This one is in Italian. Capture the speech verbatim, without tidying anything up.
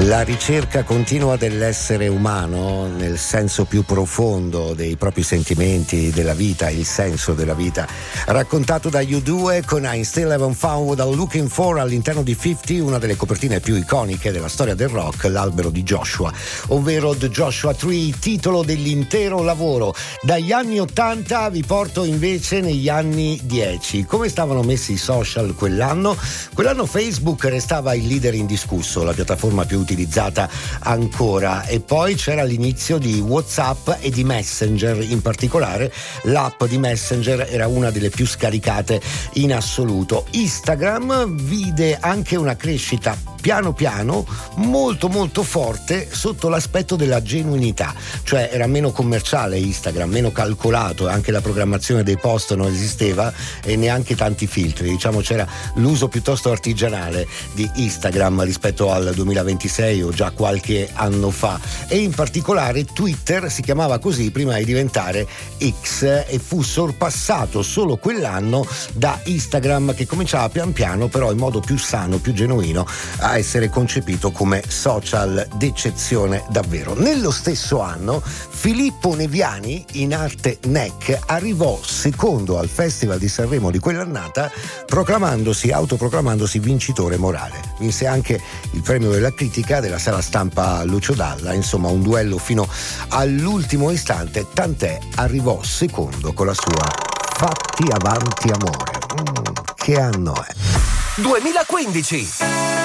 La ricerca continua dell'essere umano nel senso più profondo dei propri sentimenti, della vita, il senso della vita, raccontato da U due con I Still Haven't Found What I'm Looking For all'interno di cinquanta, una delle copertine più iconiche della storia del rock, l'albero di Joshua, ovvero The Joshua Tree, titolo dell'intero lavoro. Dagli anni ottanta vi porto invece negli anni dieci. Come stavano messi i social quell'anno? Quell'anno Facebook restava il leader indiscusso, la piattaforma più utilizzata ancora, e poi c'era l'inizio di WhatsApp e di Messenger. In particolare l'app di Messenger era una delle più scaricate in assoluto. Instagram vide anche una crescita piano piano molto molto forte sotto l'aspetto della genuinità, cioè era meno commerciale Instagram, meno calcolato, anche la programmazione dei post non esisteva e neanche tanti filtri, diciamo c'era l'uso piuttosto artigianale di Instagram rispetto al duemilaventisei o già qualche anno fa. E in particolare Twitter si chiamava così prima di diventare X e fu sorpassato solo quell'anno da Instagram, che cominciava pian piano, però in modo più sano, più genuino, a essere concepito come social d'eccezione davvero. Nello stesso anno Filippo Neviani, in arte N E C, arrivò secondo al Festival di Sanremo di quell'annata, proclamandosi, autoproclamandosi vincitore morale. Vinse anche il premio della critica della sala stampa Lucio Dalla, insomma un duello fino all'ultimo istante, tant'è arrivò secondo con la sua Fatti avanti amore. Mm, che anno è? duemilaquindici